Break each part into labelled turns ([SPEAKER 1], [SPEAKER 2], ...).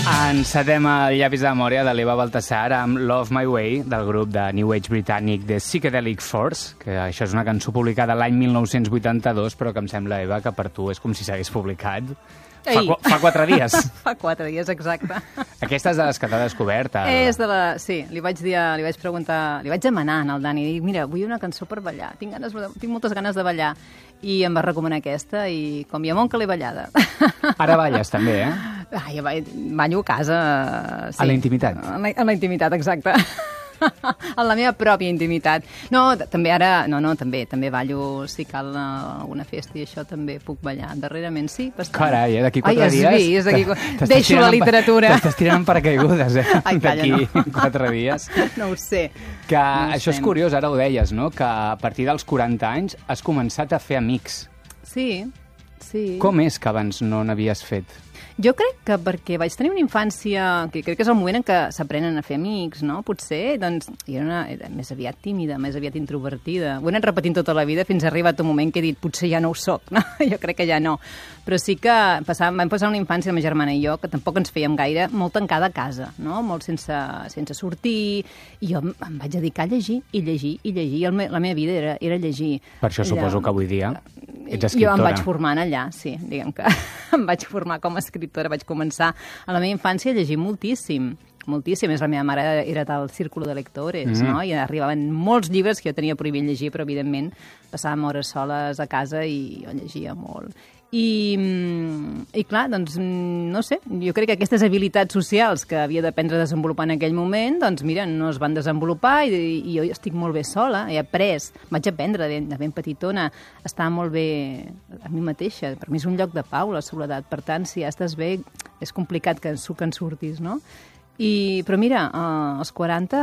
[SPEAKER 1] Encetem el llapis de memòria de l'Eva Baltasar amb Love My Way, del grup de New Age britànic The Psychedelic Force, que això és una cançó publicada l'any 1982, però que em sembla, Eva, que per tu és com si s'hagués publicat fa 4 dies.
[SPEAKER 2] Fa 4 dies, exacte.
[SPEAKER 1] Aquesta és de les que t'ha descobert.
[SPEAKER 2] És de la... Sí, li vaig preguntar, li vaig demanar al Dani, dic, mira, vull una cançó per ballar, tinc moltes ganes de ballar, i em va recomanar aquesta, i com hi ha món que l'he ballada.
[SPEAKER 1] Ara balles, també, eh?
[SPEAKER 2] Ai, ballo a casa, sí.
[SPEAKER 1] A la intimitat.
[SPEAKER 2] A la intimitat, exacte. En la meva pròpia intimitat. No, també ara... No, també ballo, si cal alguna festa i això també puc ballar. Darrerament sí, bastant.
[SPEAKER 1] Carai, d'aquí 4 dies...
[SPEAKER 2] Deixo la literatura.
[SPEAKER 1] T'estàs tirant en paracaigudes, eh?
[SPEAKER 2] Ai, calla,
[SPEAKER 1] d'aquí 4 dies.
[SPEAKER 2] No ho sé.
[SPEAKER 1] Que això és curiós, ara ho deies, no? Que a partir dels 40 anys has començat a fer amics.
[SPEAKER 2] Sí.
[SPEAKER 1] Com és que abans no n'havies fet?
[SPEAKER 2] Jo crec que perquè vaig tenir una infància, que crec que és el moment en què s'aprenen a fer amics, no? Potser, doncs, jo era més aviat tímida, més aviat introvertida. Ho he anat repetint tota la vida fins a arribat un moment que he dit, potser ja no ho soc, no? Jo crec que ja no. Però sí que vam passar una infància, la meva germana i jo, que tampoc ens fèiem gaire, molt tancada a casa, no? Molt sense sortir, i jo em vaig dedicar a llegir, i llegir, i llegir. La meva vida era llegir.
[SPEAKER 1] Per això suposo que avui dia ets escriptora.
[SPEAKER 2] Jo em vaig formar allà, sí, diguem que em vaig formar com a escriptora. Vaig començar a la meva infància a llegir moltíssim. És la meva mare era del círculo de lectores, no? I arribaven molts llibres que jo tenia prohibit llegir, però evidentment passàvem hores soles a casa i jo llegia molt. I clar, doncs, no sé, jo crec que aquestes habilitats socials que havia d'aprendre a desenvolupar en aquell moment, doncs mira, no es van desenvolupar i jo estic molt bé sola, vaig aprendre de ben petitona, estar molt bé a mi mateixa, per mi és un lloc de pau, la soledat, per tant, si ja estàs bé, és complicat que en surtis, no? Però mira, als 40,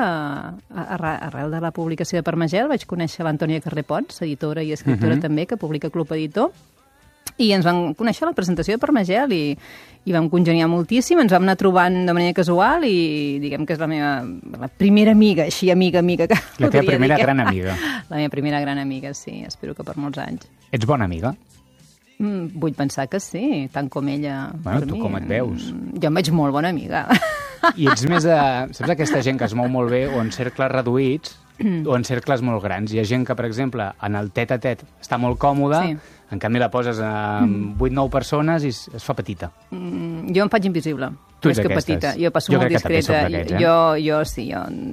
[SPEAKER 2] arrel de la publicació de Permagel, vaig conèixer l'Antònia Carré Pons, editora i escriptora també, que publica Club Editor, i ens vam conèixer a la presentació de Permagel i vam congeniar moltíssim, ens vam anar trobant de manera casual i diguem que és la primera amiga, així amiga que
[SPEAKER 1] la teva primera gran amiga.
[SPEAKER 2] La meva primera gran amiga, sí, espero que per molts anys.
[SPEAKER 1] Ets bona amiga?
[SPEAKER 2] Vull pensar que sí, tant com ella.
[SPEAKER 1] Bueno, tu com et veus?
[SPEAKER 2] Jo em veig molt bona amiga.
[SPEAKER 1] I ets més saps aquesta gent que es mou molt bé o en cercles reduïts o en cercles molt grans? Hi ha gent que, per exemple, en el tet-a-tet està molt còmoda, sí. En canvi la poses amb 8-9 persones i es fa petita.
[SPEAKER 2] Jo em faig invisible.
[SPEAKER 1] Tu ets
[SPEAKER 2] que
[SPEAKER 1] d'aquestes.
[SPEAKER 2] Petita. Jo passo molt discreta. Jo sí,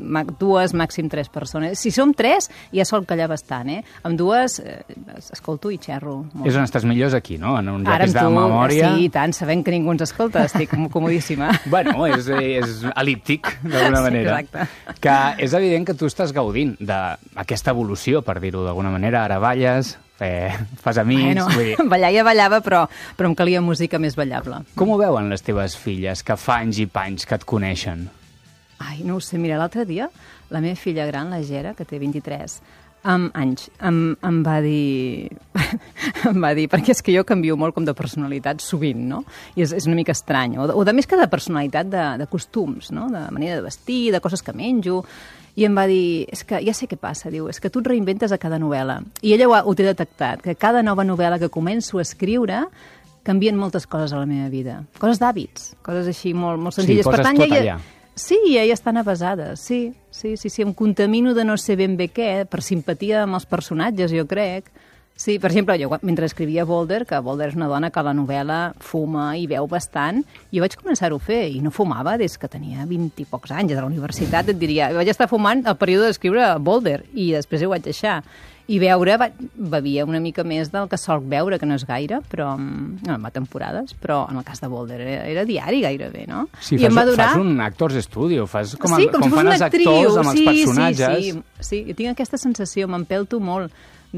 [SPEAKER 2] 2, màxim 3 persones. Si som 3, ja sol callar bastant, eh? Amb 2 escolto i xerro molt.
[SPEAKER 1] És on estàs millors aquí, no? En un llapis de memòria.
[SPEAKER 2] Sí, tant, sabent que ningú ens escolta, estic comodíssima.
[SPEAKER 1] Bueno, és elíptic, d'alguna manera.
[SPEAKER 2] Exacte.
[SPEAKER 1] Que és evident que tu estàs gaudint d'aquesta evolució, per dir-ho d'alguna manera. Ara balles, fas amics...
[SPEAKER 2] Bueno, ballar ja ballava, però em calia música més ballable.
[SPEAKER 1] Com ho veuen les teves filles, que fa anys i panys que et coneixen?
[SPEAKER 2] Ai, no ho sé, mira, l'altre dia la meva filla gran, la Gera, que té 23 anys, em va dir... perquè és que jo canvio molt com de personalitat sovint, no? I és una mica estrany. O de més que de personalitat, de costums, no? De manera de vestir, de coses que menjo... I em va dir, és que ja sé què passa, diu, és que tu et reinventes a cada novel·la. I ella ho té detectat, que cada nova novel·la que començo a escriure canvien moltes coses a la meva vida. Coses d'hàbits, coses així molt senzilles.
[SPEAKER 1] Sí, poses tot allà.
[SPEAKER 2] Sí, ella estan avasades, sí. Em contamino de no sé ben bé què, per simpatia amb els personatges, jo crec. Sí, per exemple, jo mentre escrivia Boulder, que Boulder és una dona que a la novel·la fuma i beu bastant, jo vaig començar-ho a fer i no fumava des que tenia 20 i pocs anys, a la universitat, et diria. Vaig estar fumant el període d'escriure Boulder i després ho vaig deixar. I beure, bevia una mica més del que solc beure, que no és gaire, però no, va temporades, però en el cas de Boulder era diari gairebé, no?
[SPEAKER 1] Sí, fas un actors studio, fas com fan els actors amb els personatges.
[SPEAKER 2] Sí, i tinc aquesta sensació, m'empelto molt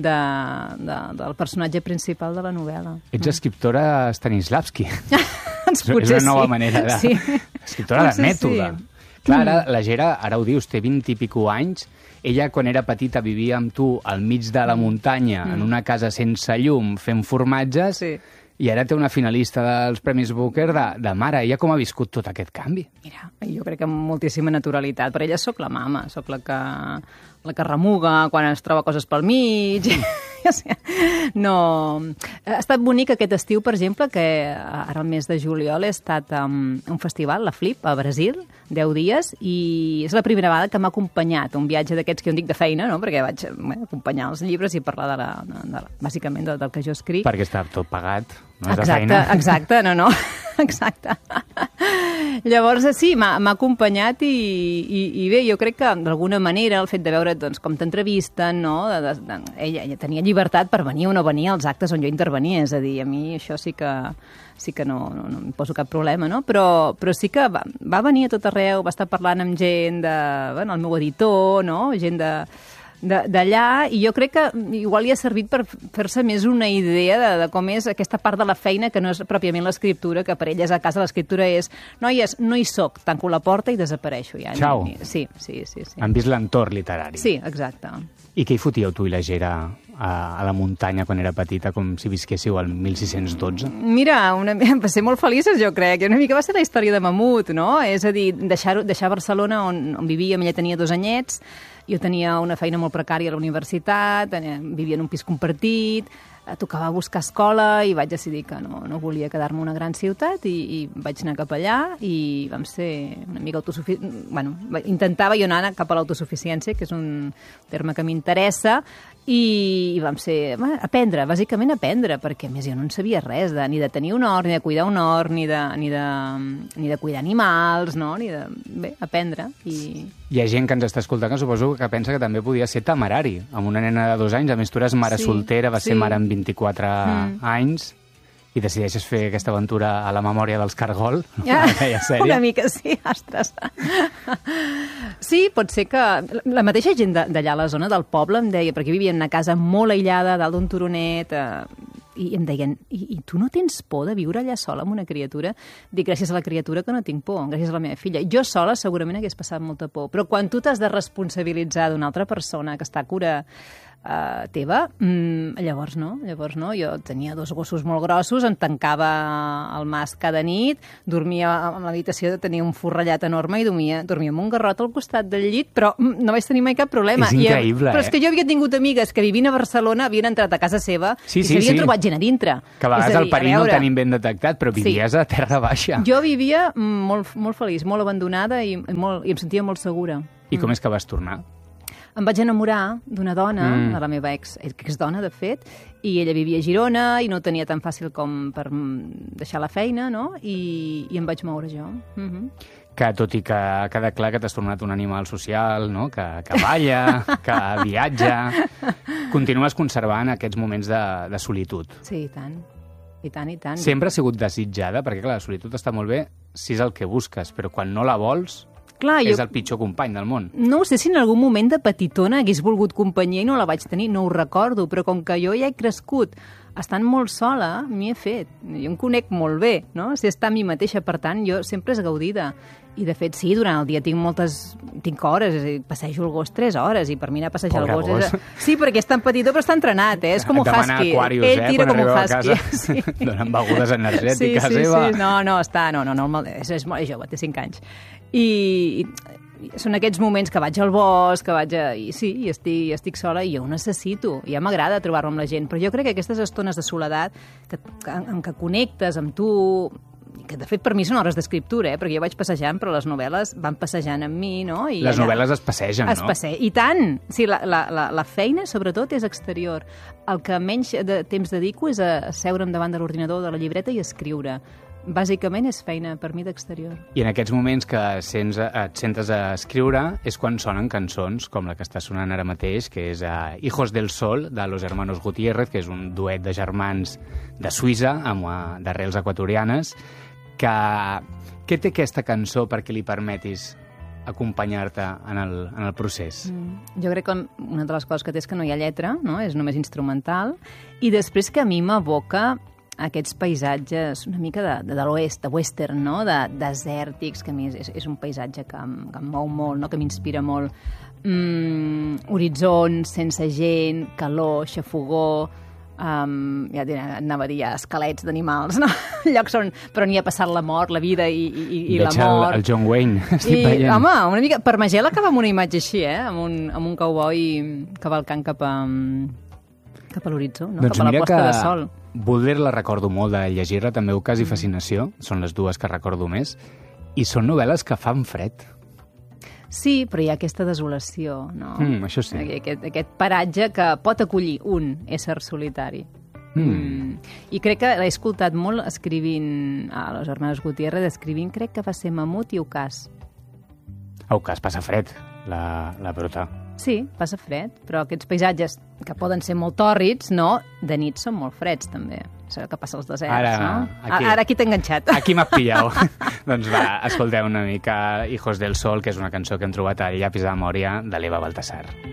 [SPEAKER 2] del personatge principal de la novel·la.
[SPEAKER 1] Ets escriptora Stanislavski.
[SPEAKER 2] Potser
[SPEAKER 1] és una nova manera de...
[SPEAKER 2] Sí.
[SPEAKER 1] Escriptora de mètode. Sí. Clar, la Gera, ara ho dius, té 20 i pico anys. Ella, quan era petita, vivia amb tu al mig de la muntanya, en una casa sense llum, fent formatges, i ara té una finalista dels Premis Booker de mare. Ella com ha viscut tot aquest canvi?
[SPEAKER 2] Mira, jo crec que amb moltíssima naturalitat. Per ella sóc la mama, sóc la que remuga quan es troba coses pel mig No. Ha estat bonic aquest estiu, per exemple, que ara al mes de juliol he estat a un festival, la Flip, a Brasil, 10 dies, i és la primera vegada que m'ha acompanyat un viatge d'aquests que jo en dic de feina, no? Perquè vaig acompanyar els llibres i parlar bàsicament del que jo escric.
[SPEAKER 1] Perquè està tot pagat, no és de feina.
[SPEAKER 2] Exacte, no, exacte. Llavors, sí, m'ha acompanyat i bé, jo crec que d'alguna manera el fet de veure doncs, com t'entrevisten, no? Ella tenia llibertat per venir o no venir als actes on jo intervenia, és a dir, a mi això sí que no em poso cap problema, no? Però sí que va venir a tot arreu, va estar parlant amb gent el meu editor, no? Gent d'allà, i jo crec que igual li ha servit per fer-se més una idea de com és aquesta part de la feina que no és pròpiament l'escriptura, que per elles a casa l'escriptura és noies, no hi soc, tanco la porta i desapareixo. Ja.
[SPEAKER 1] Ciao.
[SPEAKER 2] Sí.
[SPEAKER 1] Han vist l'entorn literari.
[SPEAKER 2] Sí, exacte.
[SPEAKER 1] I què hi fotíeu tu i la Gera a la muntanya quan era petita, com si visquéssiu al 1612? Hi ha gent que ens està escoltant que suposo que pensa que també podia ser temerari, amb una nena de 2 anys, a més tu eres mare soltera, vas ser mare amb 24 anys, i decideixes fer aquesta aventura a la memòria dels Cargol,
[SPEAKER 2] una mica, sí, ostres. Sí, pot ser que la mateixa gent d'allà a la zona del poble em deia, perquè vivia en una casa molt aïllada, dalt d'un turonet, i em deien, i tu no tens por de viure allà sola amb una criatura? Dic, gràcies a la criatura que no tinc por, gràcies a la meva filla. Jo sola segurament hagués passat molta por, però quan tu t'has de responsabilitzar d'una altra persona que està a cura teva, llavors no. Jo tenia 2 gossos molt grossos, em tancava al mas cada nit, dormia en l'habitació, tenia un forrellat enorme i dormia amb un garrot al costat del llit, però no vaig tenir mai cap problema.
[SPEAKER 1] És increïble,
[SPEAKER 2] Però és que jo havia tingut amigues que vivint a Barcelona havien entrat a casa seva i s'havien trobat gent a dintre.
[SPEAKER 1] Que a vegades el perill no el tenim ben detectat, però vivies a terra baixa.
[SPEAKER 2] Jo vivia molt feliç, molt abandonada i em sentia molt segura.
[SPEAKER 1] I com és que vas tornar?
[SPEAKER 2] Em vaig enamorar d'una dona, de la meva exdona, de fet, i ella vivia a Girona i no ho tenia tan fàcil com per deixar la feina, no? I em vaig moure jo.
[SPEAKER 1] Que tot i que queda clar que t'has tornat un animal social, no? Que balla, que viatja, continues conservant aquests moments de solitud.
[SPEAKER 2] Sí, i tant. I tant.
[SPEAKER 1] Sempre ha sigut desitjada, perquè clar, la solitud està molt bé si és el que busques, però quan no la vols... és el pitjor company del món.
[SPEAKER 2] No sé si en algun moment de petitona hagués volgut companyia i no la vaig tenir, no ho recordo, però com que jo ja he crescut estant molt sola, m'hi he fet. Jo em conec molt bé, no? Si està a mi mateixa, per tant, jo sempre és gaudida. I, de fet, sí, durant el dia tinc hores, és a dir, passejo el gos 3 hores, i per mi anar a passejar el gos... Sí, perquè és tan petitó, però està entrenat, és com un husky.
[SPEAKER 1] Aquarius,
[SPEAKER 2] ell tira com un husky.
[SPEAKER 1] Sí. Donen begudes energètiques,
[SPEAKER 2] sí. No, és molt jove, té 5 anys. I són aquests moments que vaig al bosc, i estic sola i jo ho necessito. Ja m'agrada trobar-me amb la gent, però jo crec que aquestes estones de soledat en què connectes amb tu, que de fet per mi són hores d'escriptura, perquè jo vaig passejant, però les novel·les van passejant amb mi, no? I
[SPEAKER 1] les novel·les es passegen, no?
[SPEAKER 2] I tant! Sí, la feina, sobretot, és exterior. El que menys de temps dedico és a seure'm davant de l'ordinador, de la llibreta i escriure. Bàsicament és feina per mi d'exterior.
[SPEAKER 1] I en aquests moments que et sentes a escriure és quan sonen cançons com la que està sonant ara mateix, que és Hijos del Sol, de Los Hermanos Gutiérrez, que és un duet de germans de Suïssa, d'arrels equatorianes. Què té aquesta cançó perquè li permetis acompanyar-te en el procés?
[SPEAKER 2] Jo crec que una de les coses que té és que no hi ha lletra, no? És només instrumental, i després que a mi m'evoca aquests paisatges una mica de l'oest, de western, no? Desèrtics, que a mi és un paisatge que em mou molt, no? Que m'inspira molt. Horitzons, sense gent, calor, xafogor, anava a dir esquelets d'animals, no? Llocs però n'hi ha passat la mort, la vida i la mort.
[SPEAKER 1] Veig el John Wayne, estic veient.
[SPEAKER 2] Home, una mica, per Magel acaba amb una imatge així, amb un cowboy cavalcant cap a cap a l'horitzó, no?
[SPEAKER 1] Doncs
[SPEAKER 2] Cap a la
[SPEAKER 1] mira
[SPEAKER 2] posta de sol.
[SPEAKER 1] Baudelaire la recordo molt de llegir-la, també Ocàs i Fascinació, són les dues que recordo més, i són novel·les que fan fred.
[SPEAKER 2] Sí, però hi ha aquesta desolació, no?
[SPEAKER 1] Això sí.
[SPEAKER 2] Aquest paratge que pot acollir un ésser solitari. I crec que l'he escoltat molt escrivint a los hermanos Gutiérrez, escrivint, crec que va ser Mamut i Ocàs.
[SPEAKER 1] A Ocàs passa fred, la prota.
[SPEAKER 2] Sí, passa fred, però aquests paisatges que poden ser molt tòrrids, no? De nit són molt freds, també. És el que passa als deserts, no? Ara aquí t'he enganxat.
[SPEAKER 1] Aquí m'has pillat. Doncs va, escolteu una mica Hijos del Sol, que és una cançó que hem trobat al Llapis de Memòria de l'Eva Baltasar.